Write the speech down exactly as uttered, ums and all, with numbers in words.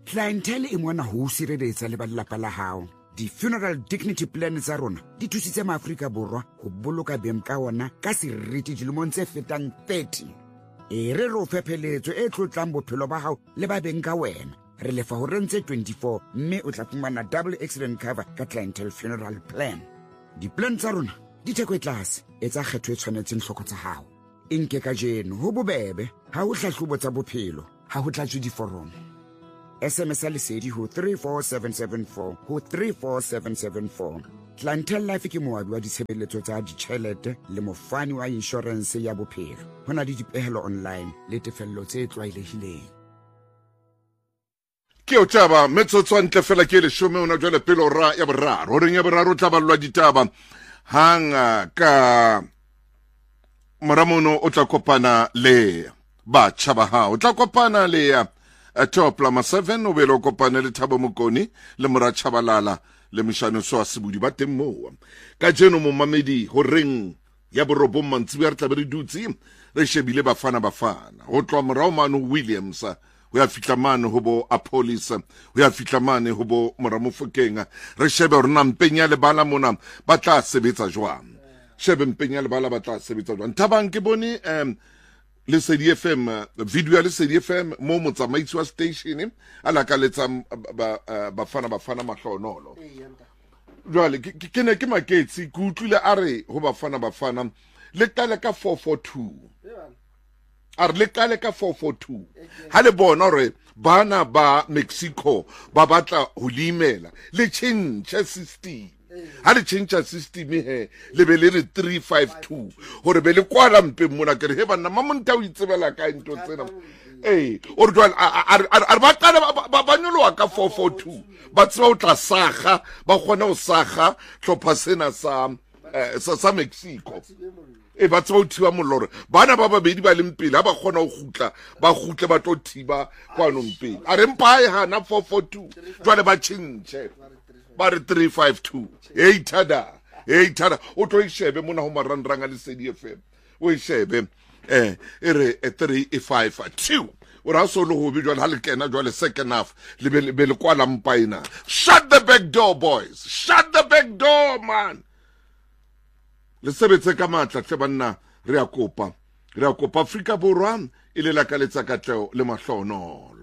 clientele e mona ho sireletsa le ba lelapa la hao. Di-funeral dignity plan tsa rona di thusitse maAfrika Borwa ho boloka beng ka ona ka seriti dilemong tse fetang thirty. E re re o fepheletso e tlotlang bophelo ba hao le ba beng ka wena. Re lefa ho rentse twenty-four mme o tla fumana double accident cover ka clientele funeral plan. Di-plan tsa rona di theko e tlase, etsa kgetho e tshwanetseng hloko tsa hao. Inke ka jeno ho bobebe, ha ho hlahlobo tsa bophelo, ha ho tlatswe diforomo. S M S a lesedi ho three four seven seven four ho three four seven seven four. Clientele Life ke moabi wa ditshebeletso tsa ditjhelete le mofani wa insurance ya bophelo. Ho na le dipehelo online le tefello tse tlwaelehileng. Ke o taba metsotso ntle fela ke le shome ona jwale pelo ra ya boraro o reng ya boraro tla ba lwa ditaba hanga ka moramono o tla kopana le ba tshaba ha o tla kopana le ya top lama seven o belo kopana le Thabo Mokoni le Mora Chabalala le mishano so asibudi ba teng mo ka jeno mo mamedi ho reng ya borobo mantsi ba re tla be re dutse re shebile bafana bafana ho tloa morao mano Williams ho ya fitla mane ho bo Apolis ho ya fitla mane ho bo Moramofokeng re shebe rona mpenya le bala mona ba tla sebetsa jwang shebe mpenya le bala ba tla sebetsa jwang Thabang ke bone um le C D F M video ya le C D F M mo motsamaisi wa station ala ka letsa ba bafana bafana mahlonolo jwale ke ne ke maketsi ke utlwile a re ho bafana bafana le tale ka four four two ar le tale ka four four two ha le bona re bana ba Mexico ba batla ho limela le change system ha le change system he le be le re three five two hore be le kwala mpe mona ke re he bana mamonta o itsebela ka into tsena eh or jwale ar ba qala ba nyoloa ka four four two ba tswa o tla saga ba gona o saga tlhopha sena sa sa sa Mexico e ba tswa o thiba molore bana ba babedi ba lempile ha ba gona o gutla ba gutle ba tlo thiba kwano mpile a re mpa e hana four four two jwale ba change ba re three five two hey tada hey tada o tlo ishebe mona ho marandrang a le C D F M o ishebe eh e re three five two o ra so lo ho bi jwale ha le kena jwale second half le be le kwala mpa ina shut the back door boys shut the back door man le sebetse ka matla tle banna re a kopa re a kopa Afrika Borwa ile la ka letsa katleo le mahlonolo